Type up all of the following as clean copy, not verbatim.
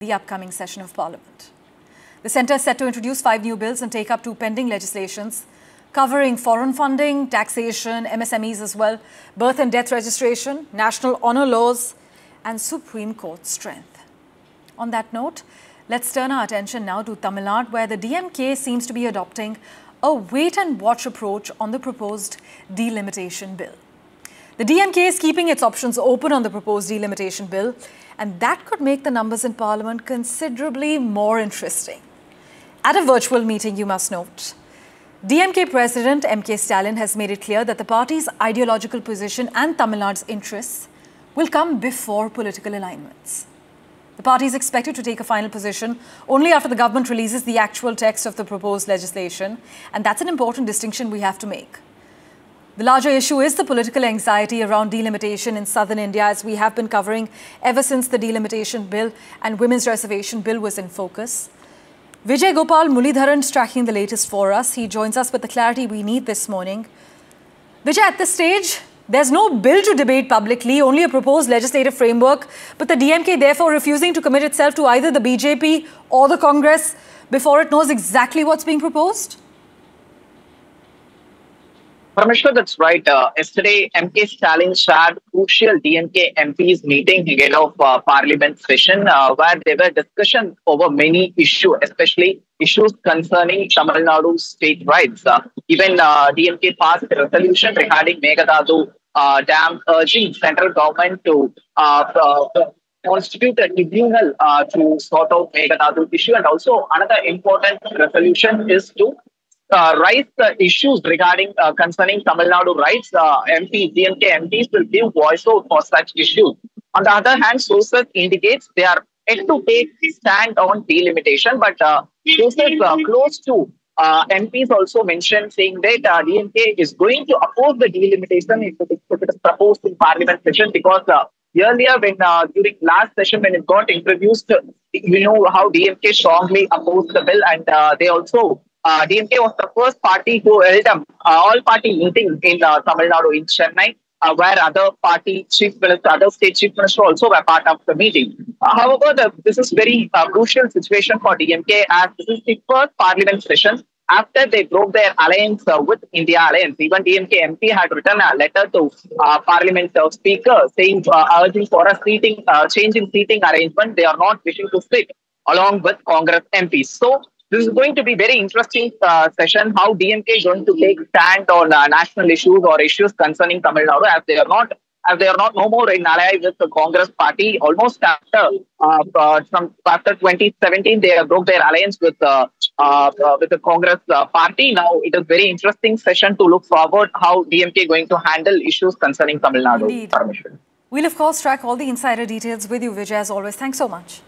the upcoming session of Parliament. The centre is set to introduce 5 new bills and take up 2 pending legislations covering foreign funding, taxation, MSMEs as well, birth and death registration, national honour laws and Supreme Court strength. On that note, let's turn our attention now to Tamil Nadu, where the DMK seems to be adopting a wait-and-watch approach on the proposed delimitation bill. The DMK is keeping its options open on the proposed delimitation bill, and that could make the numbers in Parliament considerably more interesting. At a virtual meeting, you must note, DMK President M.K. Stalin has made it clear that the party's ideological position and Tamil Nadu's interests will come before political alignments. The party is expected to take a final position only after the government releases the actual text of the proposed legislation, and that's an important distinction we have to make. The larger issue is the political anxiety around delimitation in southern India, as we have been covering ever since the delimitation bill and women's reservation bill was in focus. Vijay Gopal Mulidharan is tracking the latest for us. He joins us with the clarity we need this morning. Vijay, at this stage, there's no bill to debate publicly, only a proposed legislative framework, but the DMK therefore refusing to commit itself to either the BJP or the Congress before it knows exactly what's being proposed? Parameshwar, that's right. Yesterday, M.K. Stalin shared crucial DMK MPs meeting ahead of Parliament session, where there were discussions over many issues, especially issues concerning Tamil Nadu state rights. Even DMK passed a resolution regarding Meghdadu Dam, urging central government to constitute a tribunal to sort out Meghdadu issue. And also another important resolution is to raise the issues regarding concerning Tamil Nadu rights. DMK MPs will give voice out for such issues. On the other hand, sources indicates they are yet to take stand on delimitation, but sources close to MPs also mentioned saying that DMK is going to oppose the delimitation if it is proposed in Parliament session, because earlier when during last session when it got introduced, you know how DMK strongly opposed the bill, and they also DMK was the first party who held an all-party meeting in Tamil Nadu in Chennai, where other party chief minister, other state chief minister also were part of the meeting. However, this is very crucial situation for DMK, as this is the first Parliament session after they broke their alliance with India Alliance. Even DMK MP had written a letter to Parliament Speaker saying, urging for a seating change in seating arrangement. They are not wishing to sit along with Congress MPs. So this is going to be very interesting session, how DMK is going to take stand on national issues or issues concerning Tamil Nadu, as they are not no more in ally with the Congress party. Almost after 2017, they broke their alliance with the Congress party. Now it is very interesting session to look forward how DMK going to handle issues concerning Tamil Nadu. Indeed. We'll of course track all the insider details with you, Vijay, as always. Thanks so much.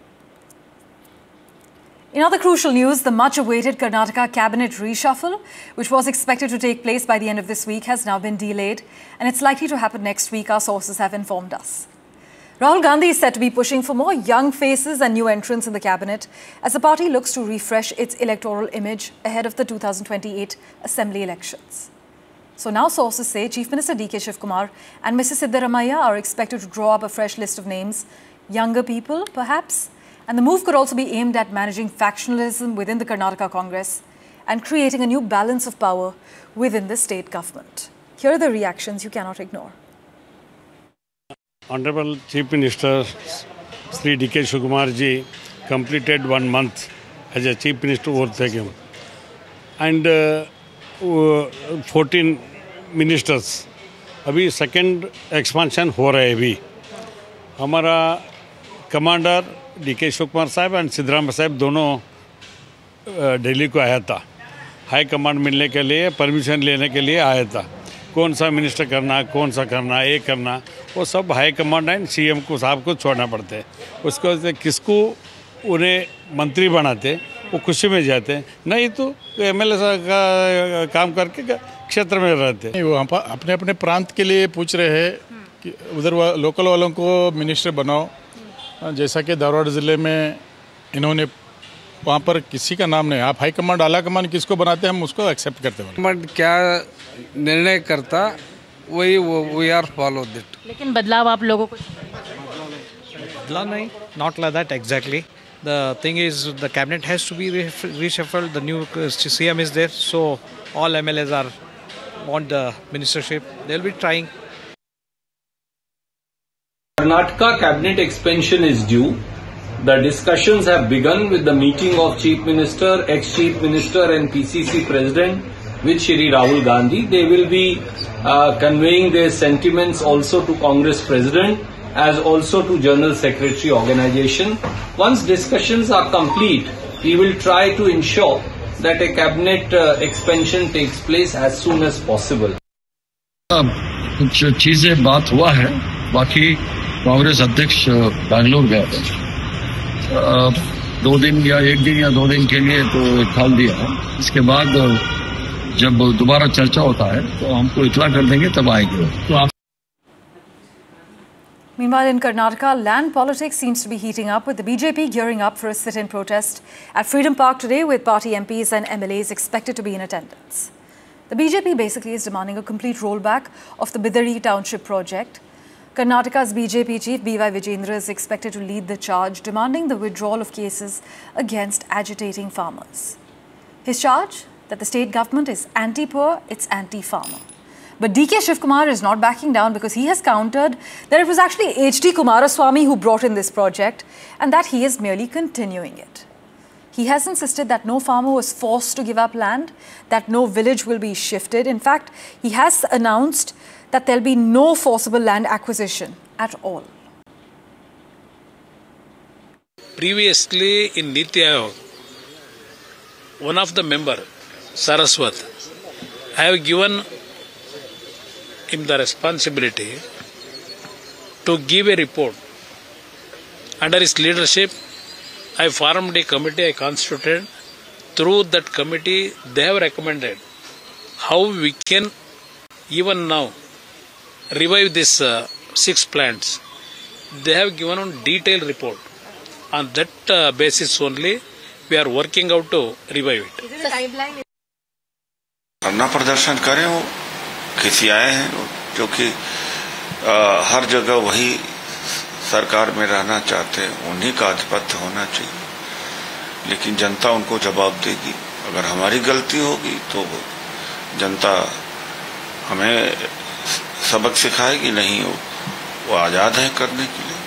In other crucial news, the much-awaited Karnataka cabinet reshuffle, which was expected to take place by the end of this week, has now been delayed, and it's likely to happen next week, our sources have informed us. Rahul Gandhi is said to be pushing for more young faces and new entrants in the cabinet as the party looks to refresh its electoral image ahead of the 2028 assembly elections. So now sources say Chief Minister D.K. Shivkumar and Mrs. Siddaramaiah are expected to draw up a fresh list of names, younger people perhaps. And the move could also be aimed at managing factionalism within the Karnataka Congress and creating a new balance of power within the state government. Here are the reactions you cannot ignore. Honorable Chief Minister Sri D.K. Shivkumar ji completed 1 month as a Chief Minister oath taken. And 14 ministers. अभी second expansion हो रहा है अभी. हमारा commander D.K. Shivkumar साहब and Siddaramaiah साहब दोनों दिल्ली को आया था, हाई कमांड मिलने के लिए, परमिशन लेने के लिए आया था. कौन सा मिनिस्टर करना, कौन सा करना, ये करना, वो सब हाई कमांड एंड सीएम को साहब को छोड़ना पड़ता है. उसको किसको उन्हें मंत्री बनाते वो खुशी में जाते, नहीं तो एमएलए का काम करके क्षेत्र में रहते. वो अपने अपने प्रांत के लिए पूछ रहे हैं कि उधर लोकल वालों को मिनिस्टर बनाओ. जैसा कि धारवाड़ ज़िले में इन्होंने वहाँ पर किसी का नाम नहीं. आप हाई कमांड आला कमांड किसको बनाते हैं, हम उसको एक्सेप्ट करते हैं. कमांड क्या निर्णय करता वही वी आर फॉलो दैट. लेकिन बदलाव आप लोगों को बदला नहीं, not like that exactly. The thing is, the cabinet has to be reshuffled. The new CM is there, so all MLAs are want the ministership. They'll be trying. Karnataka cabinet expansion is due. The discussions have begun with the meeting of Chief Minister, ex-Chief Minister and PCC President with Shri Rahul Gandhi. They will be conveying their sentiments also to Congress President as also to General Secretary organization. Once discussions are complete, we will try to ensure that a cabinet expansion takes place as soon as possible. कुछ चीजें बात हुआ है, बाकी कांग्रेस अध्यक्ष बैंगलोर गए थे 2 दिन या 1 दिन या 2 दिन के लिए, तो एक कॉल दिया है। इसके बाद जब दोबारा चर्चा होता है तो हमको इत्तला कर देंगे, तब आएंगे। तो आप Meanwhile, in Karnataka, land politics seems to be heating up, with the BJP gearing up for a sit-in protest at Freedom Park today, with party MPs and MLAs expected to be in attendance. The BJP basically is demanding a complete rollback of the Bidari Township project. Karnataka's BJP chief B.Y. Vijendra is expected to lead the charge, demanding the withdrawal of cases against agitating farmers. His charge? That the state government is anti-poor, it's anti-farmer. But D.K. Shivkumar is not backing down, because he has countered that it was actually H.D. Kumaraswamy who brought in this project and that he is merely continuing it. He has insisted that no farmer was forced to give up land, that no village will be shifted. In fact, he has announced that there will be no forcible land acquisition at all. Previously in Niti Aayog, one of the member, Saraswat, I have given him the responsibility to give a report. Under his leadership, I formed a committee, I constituted. Through that committee, they have recommended how we can even now revive these 6 plants. They have given a detailed report. On that basis only, we are working out to revive it. Is it a timeline? धरना प्रदर्शन करें, वो किसी आए हैं जो कि हर जगह वही सरकार में रहना चाहते हैं, उन्हीं का आधिपत्य होना चाहिए, लेकिन जनता उनको जवाब देगी। अगर हमारी गलती होगी तो जनता हमें सबक सिखाएगी, नहीं वो आजाद है करने के लिए।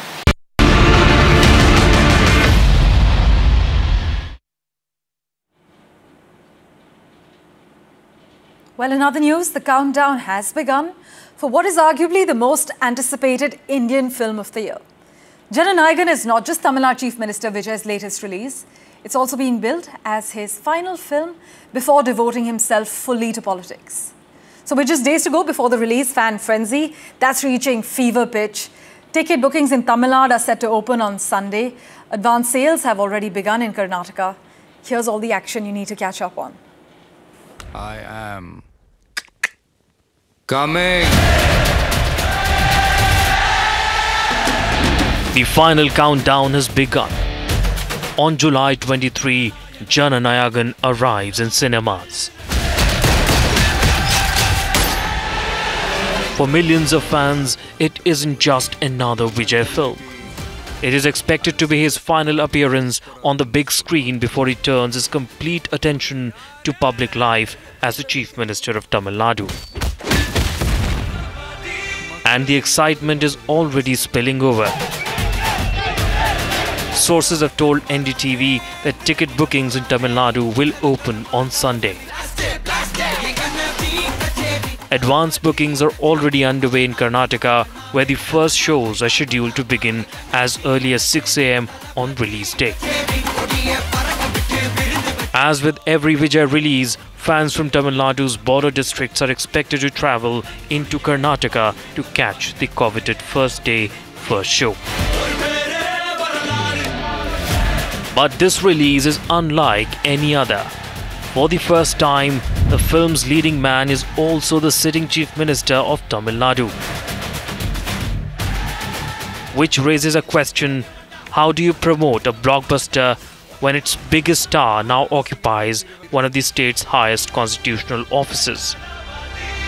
Well, in other news, the countdown has begun for what is arguably the most anticipated Indian film of the year. Jananayagan is not just Tamil Nadu Chief Minister Vijay's latest release, it's also being billed as his final film before devoting himself fully to politics. So with just days to go before the release, fan frenzy, that's reaching fever pitch. Ticket bookings in Tamil Nadu are set to open on Sunday. Advance sales have already begun in Karnataka. Here's all the action you need to catch up on. I am coming. The final countdown has begun. On July 23, Jananayagan arrives in cinemas. For millions of fans, it isn't just another Vijay film. It is expected to be his final appearance on the big screen before he turns his complete attention to public life as the Chief Minister of Tamil Nadu. And the excitement is already spilling over. Sources have told NDTV that ticket bookings in Tamil Nadu will open on Sunday. Advance bookings are already underway in Karnataka, where the first shows are scheduled to begin as early as 6 a.m. on release day. As with every Vijay release, fans from Tamil Nadu's border districts are expected to travel into Karnataka to catch the coveted first day, first show. But this release is unlike any other. For the first time, the film's leading man is also the sitting Chief Minister of Tamil Nadu. Which raises a question: how do you promote a blockbuster when its biggest star now occupies one of the state's highest constitutional offices?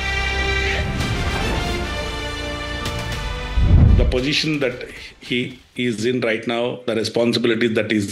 The position that he is in right now, the responsibilities that is